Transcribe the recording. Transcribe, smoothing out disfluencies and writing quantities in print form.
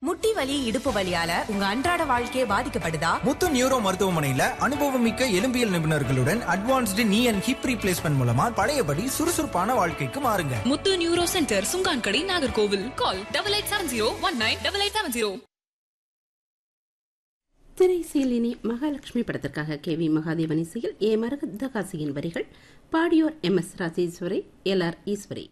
முட்டி வலி இடுப்பு வலியால உங்க அன்றாட வாழ்க்கையே பாதிக்கப்படுதா? முத்து நியூரோ மருத்துவமனையில அனுபவமிக்க எலும்பியல் நிபுணர்களுடன் அட்வான்ஸ்டு நீ அண்ட் ஹிப் ரீப்ளேஸ்மெண்ட் மூலமா பழையபடி சுறுசுறுப்பான வாழ்க்கைக்கு மாறுங்க. முத்து நியூரோ சென்டர், சுங்கான்கடி, நாகர்கோவில். கால் 8870198870. திரைசீல் இனி மகாலட்சுமி படத்திற்காக KV மகாதேவன் இசையில் மரகதகாசியின் வரிகள், பாடியோர் MS ராஜேஸ்வரி, LR ஈஸ்வரி.